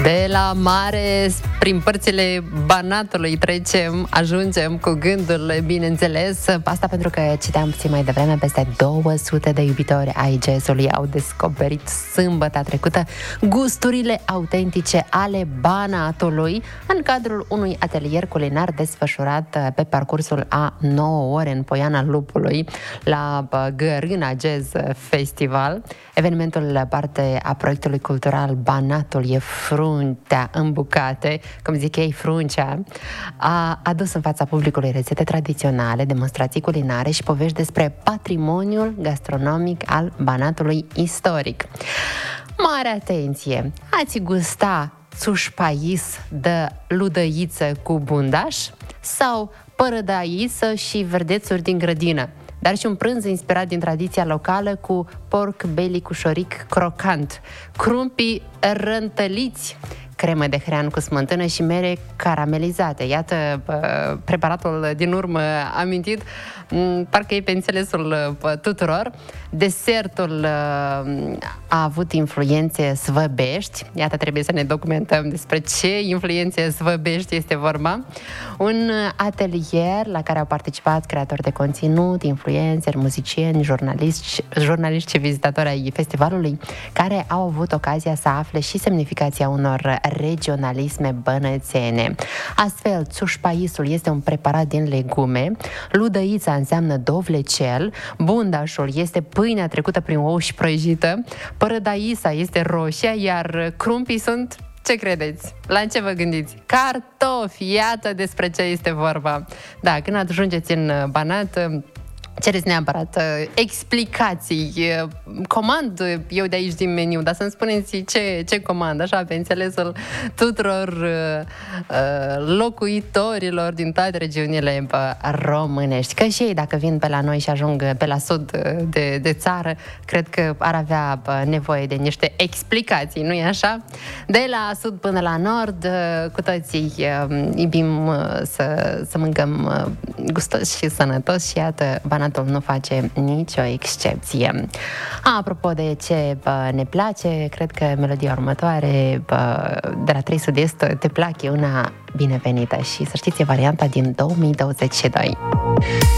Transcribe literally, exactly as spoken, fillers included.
De la mare, prin părțile Banatului trecem, ajungem cu gândul, bineînțeles. Asta pentru că citeam puțin mai devreme, peste două sute de iubitori ai jazzului au descoperit sâmbătă trecută gusturile autentice ale Banatului în cadrul unui atelier culinar desfășurat pe parcursul a nouă ore în Poiana Lupului la Gărâna Jazz Festival. Evenimentul parte a proiectului cultural Banatul e fruntea în bucate, cum zic ei, fruncea, a adus în fața publicului rețete tradiționale, demonstrații culinare și povești despre patrimoniul gastronomic al Banatului istoric. Mare atenție! Ați gusta țușpais de ludăiță cu bundaș sau părădaisă și verdețuri din grădină, dar și un prânz inspirat din tradiția locală cu porc belly cu șoric crocant, crumpii răntăliți, cremă de hrean cu smântână și mere caramelizate. Iată preparatul din urmă amintit, parcă e pe înțelesul tuturor. Desertul a avut influențe svăbești. Iată, trebuie să ne documentăm despre ce influențe svăbești este vorba. Un atelier la care au participat creatori de conținut, influenceri, muzicieni, jurnaliști, jurnaliști și vizitatori ai festivalului, care au avut ocazia să afle și semnificația unor regionalisme bănățene. Astfel, țușpaisul este un preparat din legume, ludăița înseamnă dovlecel, bundașul este pâinea trecută prin ou și prăjită, părădaisa este roșia, iar crumpii sunt, ce credeți? La ce vă gândiți? Cartofi! Iată despre ce este vorba. Da, când ajungeți în Banat, cereți neapărat uh, explicații. Uh, comand eu de aici din meniu, dar să-mi spuneți ce, ce comand, așa, pe înțelesul tuturor uh, uh, locuitorilor din toate regiunile uh, românești. Că și ei, dacă vin pe la noi și ajung pe la sud de, de țară, cred că ar avea uh, nevoie de niște explicații, nu-i așa? De la sud până la nord, uh, cu toții uh, iubim uh, să, să mâncăm uh, gustos și sănătos și iată, Banatul nu face nicio excepție. A, apropo de ce bă, ne place, cred că melodia următoare bă, de la trei Sud-Est te plac, e una binevenită și să știți, e varianta din două mii douăzeci și doi.